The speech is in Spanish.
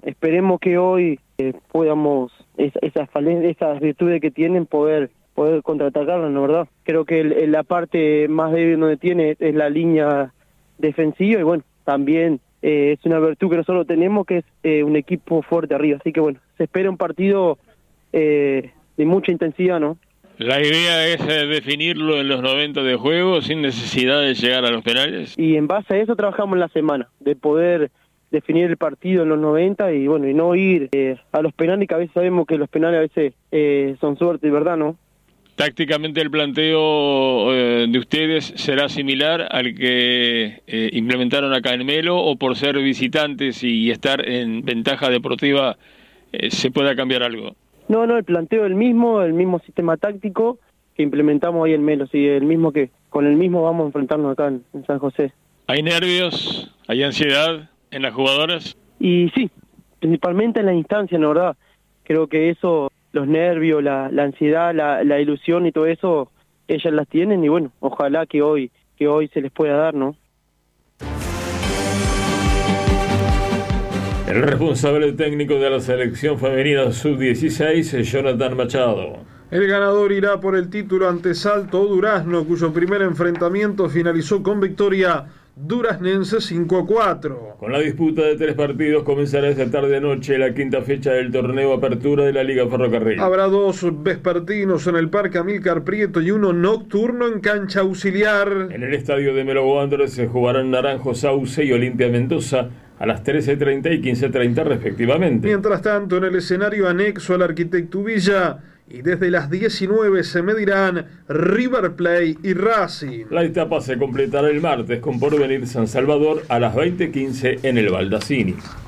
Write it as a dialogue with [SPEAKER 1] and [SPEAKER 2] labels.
[SPEAKER 1] esperemos que hoy podamos, esas virtudes que tienen, poder contraatacarlas, ¿no, verdad? Creo que la parte más débil donde tiene es la línea defensiva, y bueno, también es una virtud que nosotros tenemos, que es un equipo fuerte arriba. Así que bueno, se espera un partido de mucha intensidad, ¿no?
[SPEAKER 2] La idea es definirlo en los 90 de juego sin necesidad de llegar a los penales.
[SPEAKER 1] Y en base a eso trabajamos en la semana, de poder definir el partido en los 90 y bueno, y no ir a los penales, que a veces sabemos que los penales a veces son suerte, ¿verdad, no?
[SPEAKER 2] Tácticamente el planteo de ustedes será similar al que implementaron acá en Melo, o por ser visitantes y estar en ventaja deportiva se pueda cambiar algo.
[SPEAKER 1] No, el planteo es el mismo sistema táctico que implementamos ahí en Melo, sí, con el mismo vamos a enfrentarnos acá en San José.
[SPEAKER 2] ¿Hay nervios? ¿Hay ansiedad en las jugadoras?
[SPEAKER 1] Y sí, principalmente en la instancia, ¿no, verdad? Creo que eso, los nervios, la ansiedad, la ilusión y todo eso, ellas las tienen, y bueno, ojalá que hoy se les pueda dar, ¿no?
[SPEAKER 3] El responsable técnico de la selección femenina sub-16 es Jonathan Machado.
[SPEAKER 4] El ganador irá por el título ante Salto Durazno, cuyo primer enfrentamiento finalizó con victoria duraznense 5-4.
[SPEAKER 3] Con la disputa de 3 partidos comenzará esta tarde-noche la quinta fecha del torneo Apertura de la Liga Ferrocarril.
[SPEAKER 4] Habrá 2 vespertinos en el Parque Amílcar Prieto y 1 nocturno en cancha auxiliar.
[SPEAKER 3] En el estadio de Melo Wanderers se jugarán Naranjo Sauce y Olimpia Mendoza a las 13:30 y 15:30 respectivamente.
[SPEAKER 4] Mientras tanto, en el escenario anexo al Arquitecto Villa, y desde las 19 se medirán River Plate y Racing.
[SPEAKER 3] La etapa se completará el martes con Porvenir San Salvador a las 20:15 en el Baldassini.